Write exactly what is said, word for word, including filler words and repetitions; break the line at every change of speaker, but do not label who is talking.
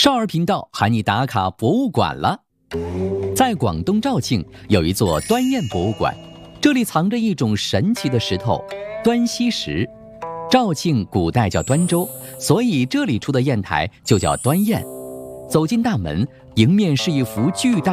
少儿频道喊你打卡博物馆了。在广东肇庆有一座端砚博物馆，这里藏着一种神奇的石头——端溪石。肇庆古代叫端州，所以这里出的砚台就叫端砚。走进大门，迎面是一幅巨大